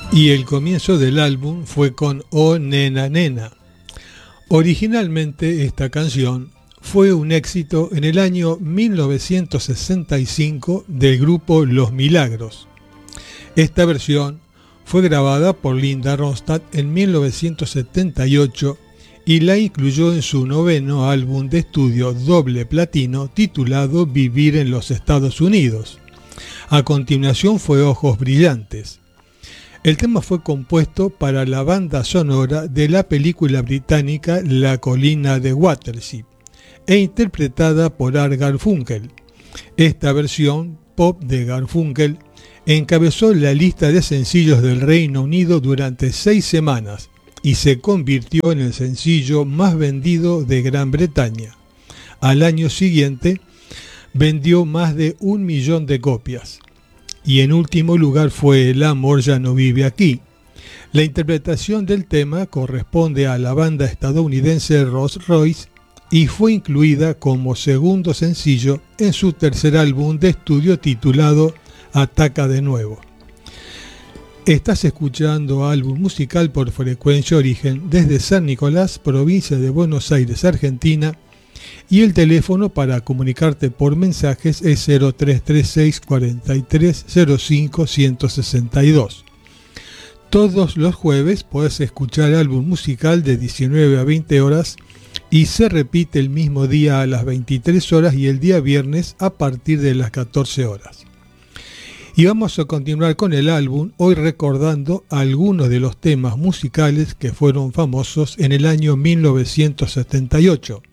y el comienzo del álbum fue con Oh Nena Nena. Originalmente esta canción fue un éxito en el año 1965 del grupo Los Milagros. Esta versión fue grabada por Linda Ronstadt en 1978 y la incluyó en su noveno álbum de estudio doble platino titulado Vivir en los Estados Unidos. A continuación fue Ojos Brillantes. El tema fue compuesto para la banda sonora de la película británica La colina de Watersea e interpretada por Art Garfunkel. Esta versión pop de Garfunkel encabezó la lista de sencillos del Reino Unido durante 6 semanas y se convirtió en el sencillo más vendido de Gran Bretaña. Al año siguiente vendió más de 1 millón de copias. Y en último lugar fue El amor ya no vive aquí. La interpretación del tema corresponde a la banda estadounidense Rolls-Royce y fue incluida como segundo sencillo en su tercer álbum de estudio titulado Ataca de nuevo. Estás escuchando álbum musical por Frecuencia Origen desde San Nicolás, provincia de Buenos Aires, Argentina, y el teléfono para comunicarte por mensajes es 0336 43 05 162. Todos los jueves puedes escuchar álbum musical de 19 a 20 horas y se repite el mismo día a las 23 horas y el día viernes a partir de las 14 horas. Y vamos a continuar con el álbum, hoy recordando algunos de los temas musicales que fueron famosos en el año 1978.